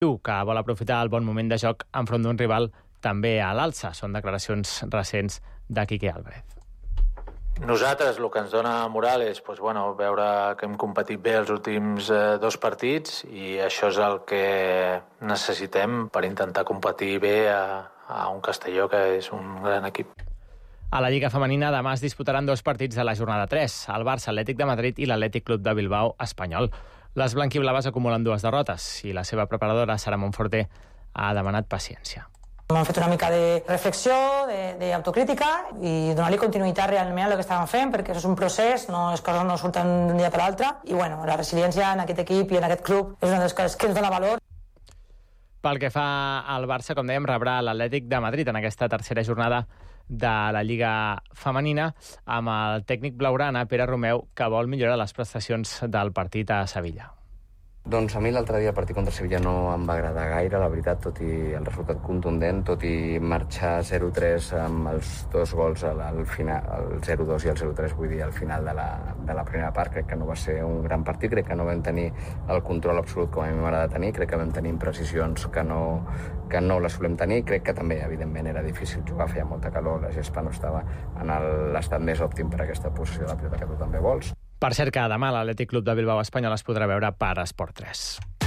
Diu que vol aprofitar el bon moment de joc enfront d'un rival també a l'alça. Són declaracions recents de Quique Álvarez. Nosaltres el que ens dona moral és veure que hem competit bé els últims 2 partits i això és el que necessitem per intentar competir bé a un Castelló que és un gran equip. A la Lliga Femenina demà es disputaran 2 partits de la jornada 3, el Barça Atlètic de Madrid i l'Atlètic Club de Bilbao Espanyol. Les blanquiblaves acumulen 2 derrotes i la seva preparadora, Sara Monforte, ha demanat paciència. Hem fet una mica de reflexió, d'autocrítica i donar-li continuïtat realment a el que estàvem fent, perquè això és un procés, les coses no surten d'un dia per l'altre, i la resiliència en aquest equip i en aquest club és una de les coses que ens dona valor. Pel que fa al Barça, com dèiem, rebrà l'Atlètic de Madrid en aquesta tercera jornada de la Lliga Femenina amb el tècnic blaugrana, Pere Romeu, que vol millorar les prestacions del partit a Sevilla. Doncs a mi l'altre dia el partit contra Sevilla no em va agradar gaire, la veritat, tot i el resultat contundent, tot i marxar 0-3 amb els 2 gols al final, el 0-2 i el 0-3, vull dir, al final de la primera part. Crec que no va ser un gran partit, crec que no vam tenir el control absolut com a mi m'agrada tenir, crec que vam tenir imprecisions que no les solem tenir, crec que també, evidentment, era difícil jugar, feia molta calor, la gespa no estava en l'estat més òptim per a aquesta posició de la pilota que tu també vols. Per cert, que demà l'Atlètic Club de Bilbao Espanyol es podrà veure per Esport 3.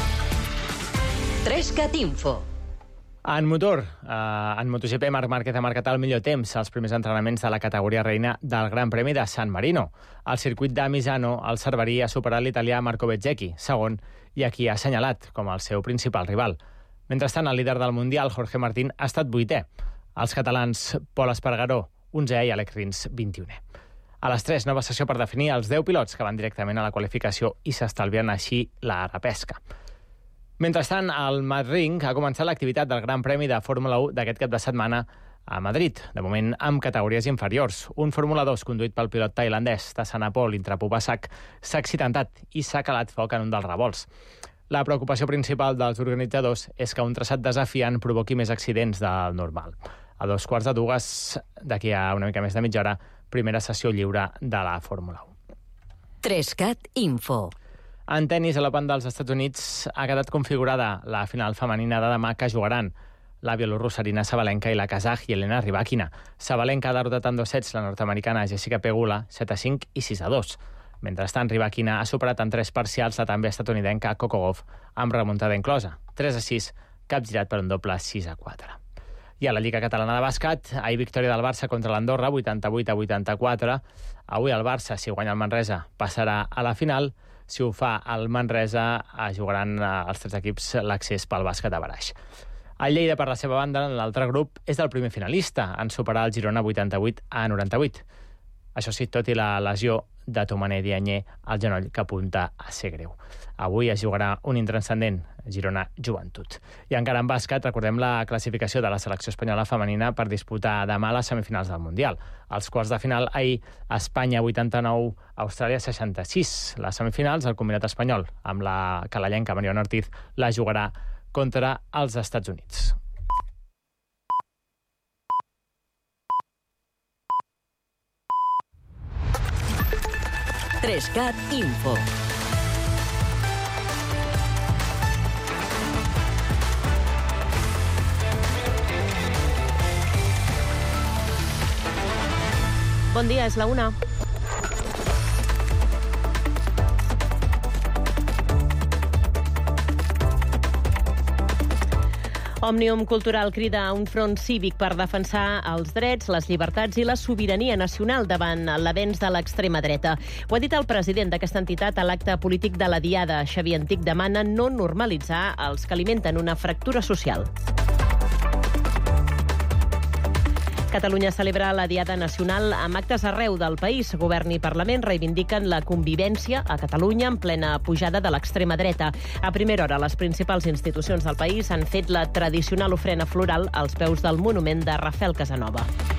3CAT Info. En motor, en MotoGP, Marc Márquez ha marcat el millor temps als primers entrenaments de la categoria reina del Gran Premi de San Marino. Al circuit de Misano, el cerverí ha superat l'italià Marco Bezzecchi, segon, i aquí ha assenyalat com el seu principal rival. Mentrestant, el líder del Mundial, Jorge Martín, ha estat 8è. Els catalans Pol Espargaró, 11è, i Alex Rins, 21è. A les 3, nova sessió per definir els 10 pilots que van directament a la qualificació i s'estalvien així la repesca. Mentrestant, el Madrid ha començat l'activitat del Gran Premi de Fórmula 1 d'aquest cap de setmana a Madrid, de moment amb categories inferiors. Un Fórmula 2 conduït pel pilot tailandès Tassanapol Intrapubasak s'ha accidentat i s'ha calat foc en un dels revolts. La preocupació principal dels organitzadors és que un traçat desafiant provoqui més accidents del normal. A 2:45, d'aquí a una mica més de mitja hora, primera sessió lliure de la Fórmula 1. 3CAT Info. En tenis, a l'Open dels Estats Units ha quedat configurada la final femenina de demà que jugaran la bielorrussa Arina Sabalenka i la kazaj Elena Rybakina. Sabalenka ha derrotat en 2 sets la nord-americana Jessica Pegula, 7-5 i 6-2. Mentrestant, Rybakina ha superat en 3 parcials la també estatunidenca Coco Gauff amb remuntada inclosa, 3-6, capgirat per un doble 6-4. I a la Lliga Catalana de Bàsquet, ahir victòria del Barça contra l'Andorra, 88-84. Avui el Barça, si guanya el Manresa, passarà a la final. Si ho fa el Manresa, jugaran els 3 equips l'accés pel bàsquet a Baraix. El Lleida, per la seva banda, en l'altre grup, és el primer finalista en superar el Girona 88-98. Això sí, tot i la lesió de Tomaner Dianyé al genoll, que apunta a ser greu. Avui es jugarà un intranscendent, Girona Joventut. I encara en bàsquet, recordem la classificació de la selecció espanyola femenina per disputar demà les semifinals del Mundial. Als quarts de final, ahir, Espanya 89, Austràlia 66. Les semifinals, el combinat espanyol, amb la calellenca Mariona Ortiz, la jugarà contra els Estats Units. Trescat Info. Bon dia, és la 1. Òmnium Cultural crida a un front cívic per defensar els drets, les llibertats i la sobirania nacional davant l'avenç de l'extrema dreta. Ho ha dit el president d'aquesta entitat a l'acte polític de la Diada. Xavier Antic demana no normalitzar els que alimenten una fractura social. Catalunya celebra la Diada Nacional amb actes arreu del país. Govern i Parlament reivindiquen la convivència a Catalunya en plena pujada de l'extrema dreta. A primera hora, les principals institucions del país han fet la tradicional ofrena floral als peus del monument de Rafael Casanova.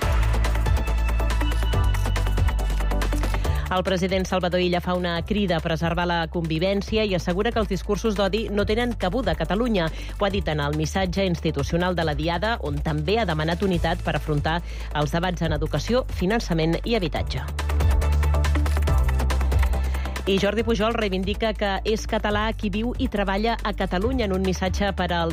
El president Salvador Illa fa una crida a preservar la convivència i assegura que els discursos d'odi no tenen cabuda a Catalunya. Ho ha dit en el missatge institucional de la Diada, on també ha demanat unitat per afrontar els debats en educació, finançament i habitatge. I Jordi Pujol reivindica que és català qui viu i treballa a Catalunya en un missatge per al